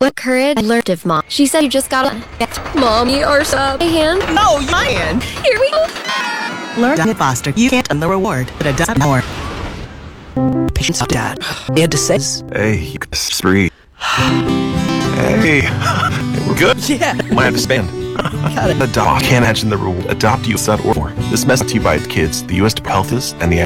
What courage I learned of Mom. She said you just gotta get Mommy or sub a hand. No, you can. Here we go. Learn to foster. You can't earn the reward, but it does more. Patience, Dad. He had to say. Hey, you can spree. Hey, we're good. Yeah. Might have to spend. Got it. Adopt. Can't imagine the rule. Adopt you son or more. This message to you by the kids, the U.S. Health is, and the